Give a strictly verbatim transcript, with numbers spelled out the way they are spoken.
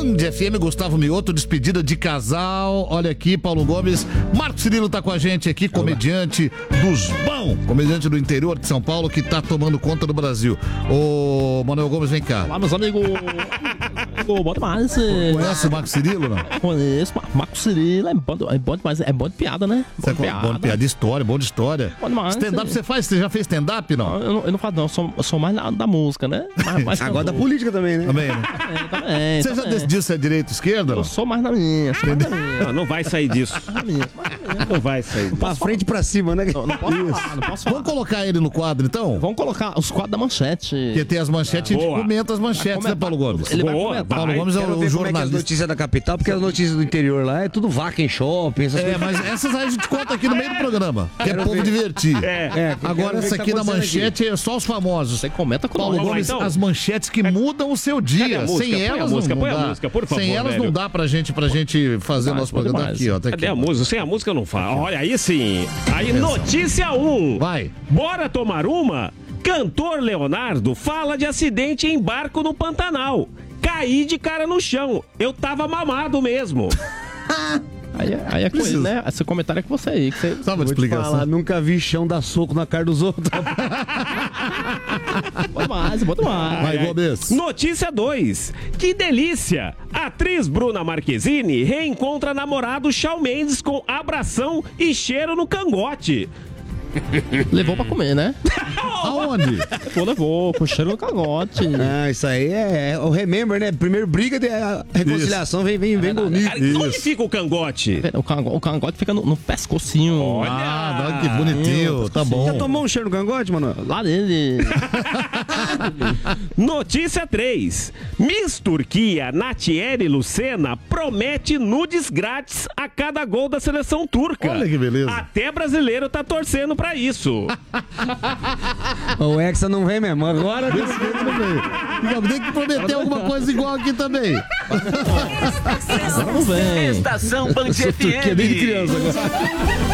Band F M, Gustavo Mioto, despedida de casal. Olha aqui, Paulo Gomes. Marco Cirilo tá com a gente aqui, comediante dos bons, comediante do interior de São Paulo que tá tomando conta do Brasil. Ô, Manuel Gomes, vem cá. Olá, meus amigos. Amigo, bom demais. Conhece o Marco Cirilo, não? Conheço, Marco Cirilo, é bom, é bom demais, é bom de piada, né? Bom, de piada. Bom de piada, de história, bom de história. Bom demais. Stand-up você faz? Você já fez stand-up, não? não eu, não eu não faço, não, eu sou, eu sou mais da, da música, né? Mais, mais Agora da política também, né? Também, né? É, também, Você também. já decidiu se é direita ou esquerda, não? Eu sou mais na minha, sou mais na minha. Não, não vai sair disso. Na minha, mais na minha. Não vai sair disso. Pra frente e pra cima, né? Não, não posso falar, não posso falar. Vamos colocar ele no quadro, então? Vamos colocar os quadros da manchete. Porque tem as manchetes, a gente Boa. comenta as manchetes, né, Paulo Gomes? Ele vai Boa, comentar. Paulo Gomes é Quero o ver como é que é as jornalista. notícias da capital, porque as notícias do interior lá é tudo vaca em shopping, essas É, coisas. mas essas aí a gente conta aqui no meio do programa. Que é Quero povo ver. divertir. É. É, Agora quero ver essa o que tá aqui na acontecendo manchete é só os famosos. Você comenta com Paulo nós. Gomes, então. as manchetes que mudam o seu Cadê dia. a música? Sem Põe a elas música, não, põe não a dá. música, por favor, Sem elas velho. não dá pra gente, pra gente fazer o nosso Demais, programa demais. aqui, ó. Tá aqui. Cadê a música? Sem a música não faz. Olha, aí sim. Aí, notícia um. Vai. Bora tomar uma? Cantor Leonardo fala de acidente em barco no Pantanal. Caí de cara no chão. Eu tava mamado mesmo. Aí, aí é com ele, né? Esse comentário é com você aí. Que você... Só uma Vou te falar, explicação. nunca vi chão dar soco na cara dos outros. Bom demais, bom demais. Vai, Gomes. Notícia dois. Que delícia! A atriz Bruna Marquezine reencontra namorado Shawn Mendes com abração e cheiro no cangote. Levou pra comer, né? Aonde? Levou, levou, com cheiro no cangote. Ah, isso aí é, é o remember, né? Primeiro briga, de, a reconciliação vem, vem, vem comigo. Cara, onde fica o cangote? O cangote, o cangote fica no, no pescocinho. Olha! Ah, que bonitinho. Tá bom. Já tomou um cheiro no cangote, mano? Lá dele. Notícia três. Miss Turquia, Natiele Lucena, promete nudes grátis a cada gol da seleção turca. Olha que beleza. Até brasileiro tá torcendo pra isso. O Hexa não vem mesmo. Agora. Desse jeito não veio. Não, tem que prometer alguma coisa igual aqui também. Agora não vem. Estação Band F M. Turquia desde criança agora.